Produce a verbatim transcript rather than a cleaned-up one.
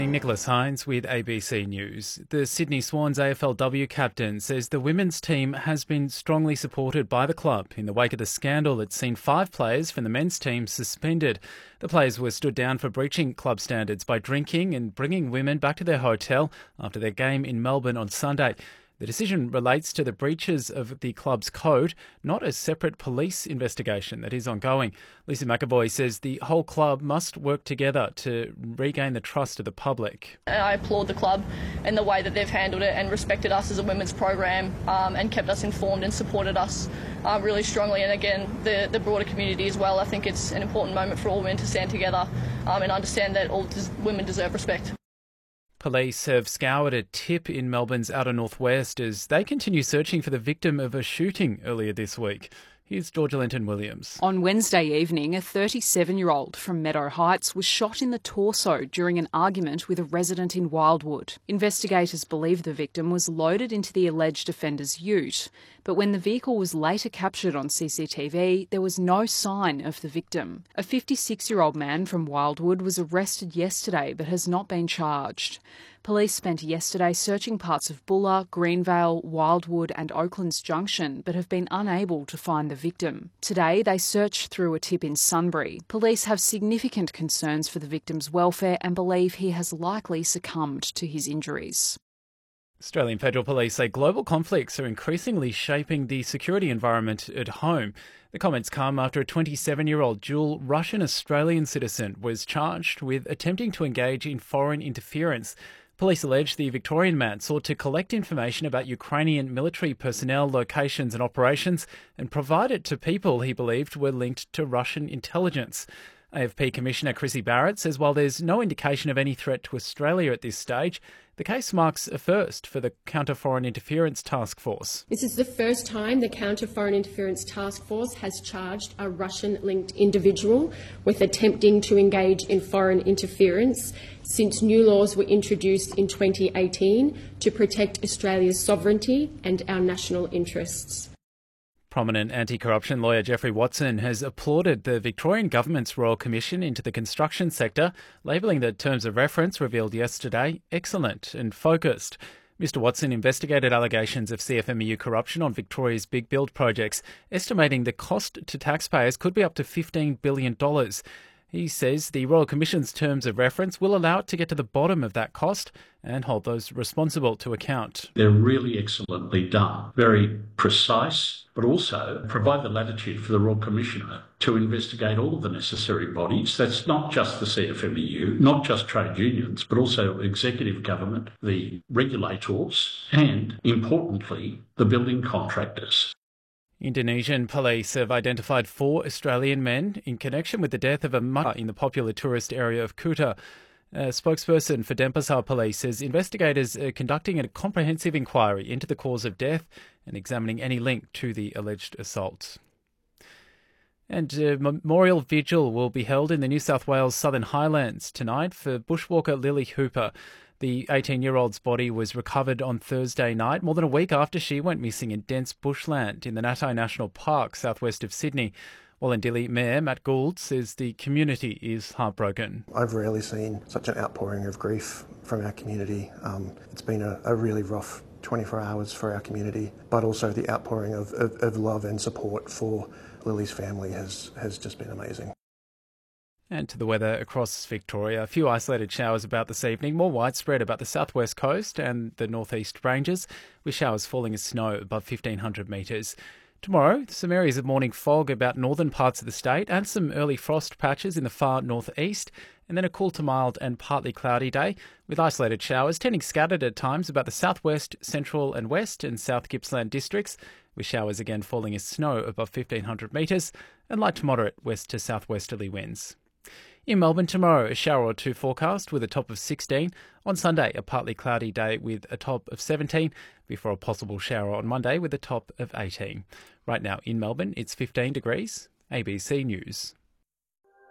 evening, Nicholas Hines with A B C News. The Sydney Swans A F L W captain says the women's team has been strongly supported by the club in the wake of the scandal that's seen five players from the men's team suspended. The players were stood down for breaching club standards by drinking and bringing women back to their hotel after their game in Melbourne on Sunday. The decision relates to the breaches of the club's code, not a separate police investigation that is ongoing. Lisa McAvoy says the whole club must work together to regain the trust of the public. I applaud the club and the way that they've handled it and respected us as a women's program um, and kept us informed and supported us uh, really strongly. And again, the, the broader community as well. I think it's an important moment for all women to stand together um, and understand that all des- women deserve respect. Police have scoured a tip in Melbourne's outer northwest as they continue searching for the victim of a shooting earlier this week. Here's Georgia Linton-Williams. On Wednesday evening, a thirty-seven-year-old from Meadow Heights was shot in the torso during an argument with a resident in Wildwood. Investigators believe the victim was loaded into the alleged offender's ute, but when the vehicle was later captured on C C T V, there was no sign of the victim. A fifty-six-year-old man from Wildwood was arrested yesterday but has not been charged. Police spent yesterday searching parts of Bulla, Greenvale, Wildwood and Oaklands Junction but have been unable to find the victim. Today they searched through a tip in Sunbury. Police have significant concerns for the victim's welfare and believe he has likely succumbed to his injuries. Australian Federal Police say global conflicts are increasingly shaping the security environment at home. The comments come after a twenty-seven-year-old dual Russian-Australian citizen was charged with attempting to engage in foreign interference. Police allege the Victorian man sought to collect information about Ukrainian military personnel, locations and operations and provide it to people he believed were linked to Russian intelligence. A F P Commissioner Chrissy Barrett says while there's no indication of any threat to Australia at this stage, the case marks a first for the Counter Foreign Interference Task Force. This is the first time the Counter Foreign Interference Task Force has charged a Russian-linked individual with attempting to engage in foreign interference since new laws were introduced in twenty eighteen to protect Australia's sovereignty and our national interests. Prominent anti-corruption lawyer Geoffrey Watson has applauded the Victorian Government's Royal Commission into the construction sector, labelling the terms of reference revealed yesterday excellent and focused. Mister Watson investigated allegations of C F M E U corruption on Victoria's big build projects, estimating the cost to taxpayers could be up to fifteen billion dollars. He says the Royal Commission's terms of reference will allow it to get to the bottom of that cost and hold those responsible to account. They're really excellently done, very precise, but also provide the latitude for the Royal Commissioner to investigate all of the necessary bodies. That's not just the C F M E U, not just trade unions, but also executive government, the regulators, and, importantly, the building contractors. Indonesian police have identified four Australian men in connection with the death of a mother in the popular tourist area of Kuta. A spokesperson for Denpasar Police says investigators are conducting a comprehensive inquiry into the cause of death and examining any link to the alleged assault. And a memorial vigil will be held in the New South Wales Southern Highlands tonight for bushwalker Lily Hooper. The eighteen-year-old's body was recovered on Thursday night, more than a week after she went missing in dense bushland in the Natai National Park, southwest of Sydney. Wallandilly Mayor Matt Gould says the community is heartbroken. I've rarely seen such an outpouring of grief from our community. Um, it's been a, a really rough twenty-four hours for our community, but also the outpouring of, of, of love and support for Lily's family has, has just been amazing. And to the weather across Victoria. A few isolated showers about this evening, more widespread about the southwest coast and the northeast ranges, with showers falling as snow above fifteen hundred metres. Tomorrow, some areas of morning fog about northern parts of the state and some early frost patches in the far northeast, and then a cool to mild and partly cloudy day with isolated showers tending scattered at times about the southwest, central and west and South Gippsland districts, with showers again falling as snow above fifteen hundred metres and light to moderate west to southwesterly winds. In Melbourne tomorrow, a shower or two forecast with a top of sixteen. On Sunday, a partly cloudy day with a top of seventeen, before a possible shower on Monday with a top of eighteen. Right now in Melbourne, it's fifteen degrees. A B C News.